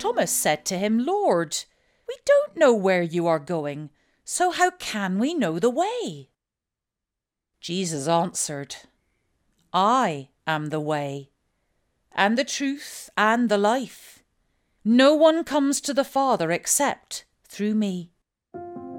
Thomas said to him, "Lord, we don't know where you are going, so how can we know the way?" Jesus answered, "I am the way, and the truth, and the life. No one comes to the Father except through me.